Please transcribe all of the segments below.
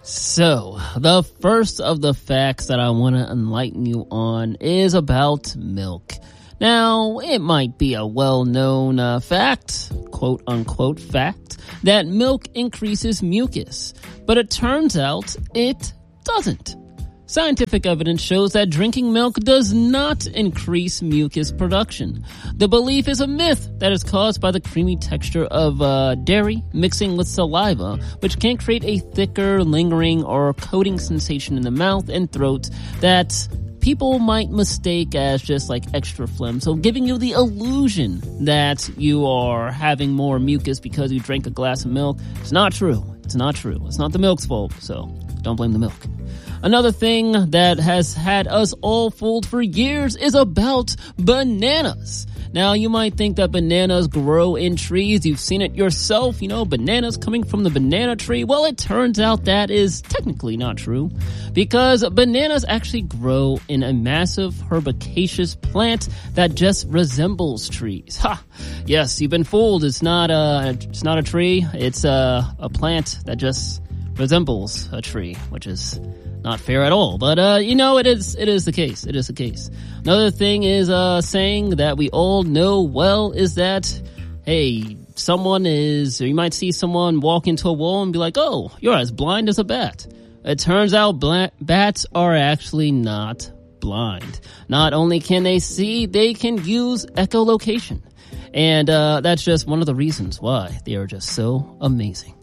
So, the first of the facts that I want to enlighten you on is about milk. Now, it might be a well-known fact, quote-unquote fact, that milk increases mucus, but it turns out it doesn't. Scientific evidence shows that drinking milk does not increase mucus production. The belief is a myth that is caused by the creamy texture of dairy mixing with saliva, which can create a thicker, lingering, or coating sensation in the mouth and throat that people might mistake as just like extra phlegm. So giving you the illusion that you are having more mucus because you drank a glass of milk, it's not true. It's not true. It's not the milk's fault, so don't blame the milk. Another thing that has had us all fooled for years is about bananas. Now, you might think that bananas grow in trees. You've seen it yourself, bananas coming from the banana tree. Well, it turns out that is technically not true because bananas actually grow in a massive herbaceous plant that just resembles trees. Ha! Yes, you've been fooled. It's not a tree. It's a plant that just resembles a tree, which is not fair at all, but it is the case. It is the case. Another thing is saying that we all know well is that, hey, you might see someone walk into a wall and be like, oh, you're as blind as a bat. It turns out bats are actually not blind. Not only can they see, they can use echolocation. And that's just one of the reasons why they are just so amazing.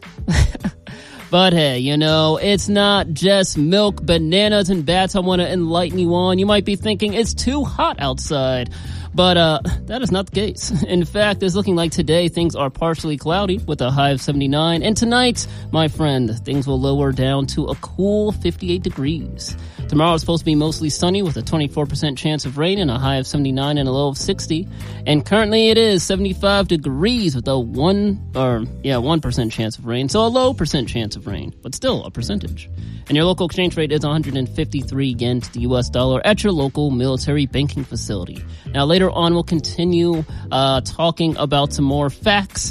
But hey, it's not just milk, bananas, and bats I want to enlighten you on. You might be thinking it's too hot outside. But that is not the case. In fact, it's looking like today things are partially cloudy with a high of 79. And tonight, my friend, things will lower down to a cool 58 degrees. Tomorrow is supposed to be mostly sunny with a 24% chance of rain and a high of 79 and a low of 60. And currently it is 75 degrees with a 1% chance of rain. So a low percent chance of rain, but still a percentage. And your local exchange rate is 153 yen to the US dollar at your local military banking facility. Now later on we'll continue talking about some more facts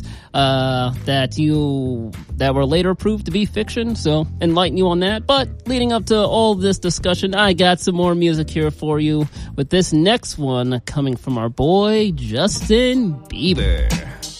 that were later proved to be fiction, so enlighten you on that. But leading up to all this discussion, I got some more music here for you with this next one coming from our boy Justin Bieber.